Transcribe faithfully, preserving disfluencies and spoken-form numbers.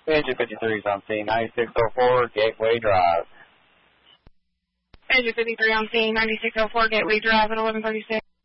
Engine fifty-three is on scene, ninety-six oh four Gateway Drive. Engine fifty-three on scene, ninety-six oh four Gateway Drive at eleven thirty-six.